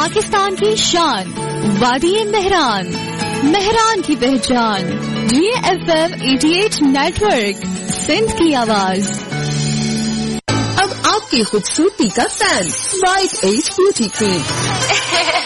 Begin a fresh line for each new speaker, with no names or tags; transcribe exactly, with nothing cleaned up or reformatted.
पाकिस्तान की शान, वादी मेहरान, मेहरान की पहचान, जी एफ एम अठासी नेटवर्क, सिंध की आवाज।
अब आपकी खूबसूरती का fan, white as beauty cream.